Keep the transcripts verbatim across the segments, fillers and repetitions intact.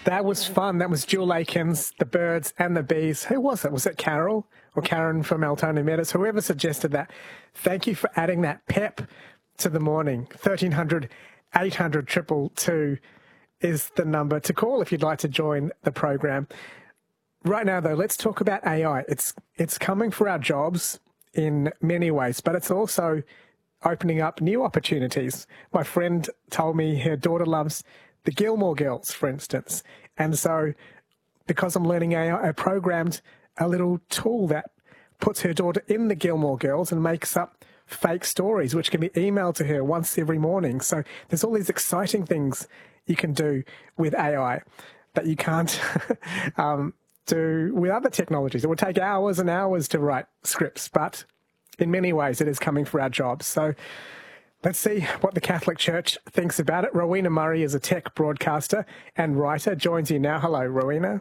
That was fun. That was Jewel Akins, the birds and the bees. Who was it? Was it Carol or Karen from Altona Meadows? Whoever suggested that. Thank you for adding that pep to the morning. thirteen hundred, eight hundred, two two two is the number to call if you'd like to join the program. Right now, though, let's talk about A I. It's, it's coming for our jobs in many ways, but it's also opening up new opportunities. My friend told me her daughter loves the Gilmore Girls, for instance. And so because I'm learning A I, I programmed a little tool that puts her daughter in the Gilmore Girls and makes up fake stories, which can be emailed to her once every morning. So there's all these exciting things you can do with A I that you can't um, do with other technologies. It would take hours and hours to write scripts, but in many ways it is coming for our jobs. So let's see what the Catholic Church thinks about it. Rowena Murray is a tech broadcaster and writer, joins you now. Hello, Rowena.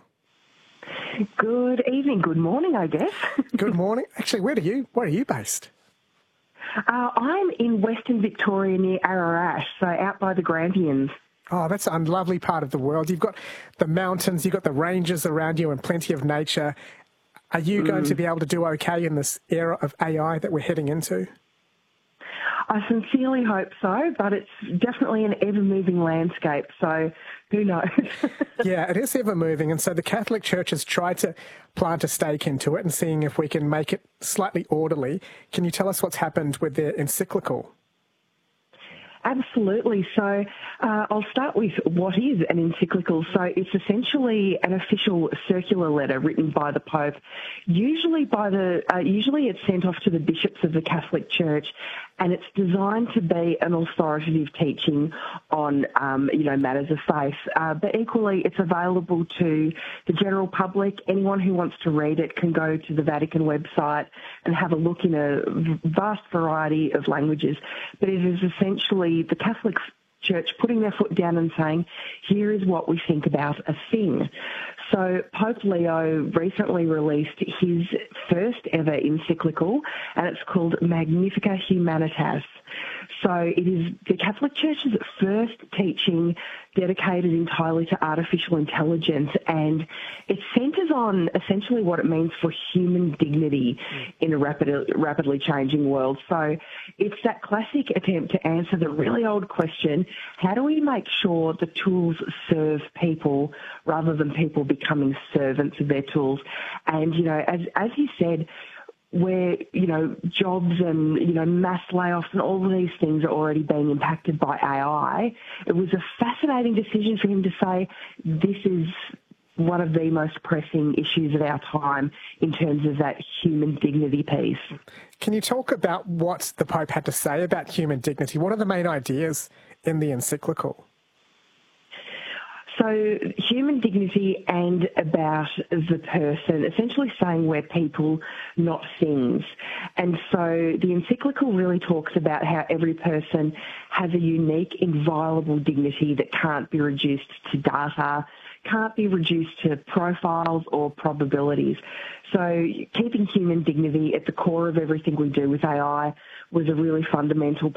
Good evening, good morning, I guess. Good morning. Actually, where are you, where are you based? Uh, I'm in Western Victoria near Ararat, so out by the Grampians. Oh, that's a lovely part of the world. You've got the mountains, you've got the ranges around you and plenty of nature. Are you mm. going to be able to do okay in this era of A I that we're heading into? I sincerely hope so, but it's definitely an ever-moving landscape, so who knows? Yeah, it is ever-moving, and so the Catholic Church has tried to plant a stake into it and seeing if we can make it slightly orderly. Can you tell us what's happened with their encyclical? Absolutely. So uh, I'll start with what is an encyclical. So it's essentially an official circular letter written by the Pope. Usually, by the uh, usually it's sent off to the bishops of the Catholic Church, and it's designed to be an authoritative teaching on um, you know matters of faith. Uh, but equally, it's available to the general public. Anyone who wants to read it can go to the Vatican website and have a look in a vast variety of languages. But it is essentially the Catholic Church putting their foot down and saying, here is what we think about a thing. So Pope Leo recently released his first ever encyclical, and it's called Magnificat Humanitas. So it is the Catholic Church's first teaching dedicated entirely to artificial intelligence, and it centres on essentially what it means for human dignity in a rapid, rapidly changing world. So it's that classic attempt to answer the really old question, how do we make sure the tools serve people rather than people becoming servants of their tools? And, you know, as, as he said, where, you know, jobs and, you know, mass layoffs and all of these things are already being impacted by A I, it was a fascinating decision for him to say this is one of the most pressing issues of our time in terms of that human dignity piece. Can you talk about what the Pope had to say about human dignity? What are the main ideas in the encyclical? So human dignity and about the person, essentially saying we're people, not things. And so the encyclical really talks about how every person has a unique, inviolable dignity that can't be reduced to data, can't be reduced to profiles or probabilities. So keeping human dignity at the core of everything we do with A I was a really fundamental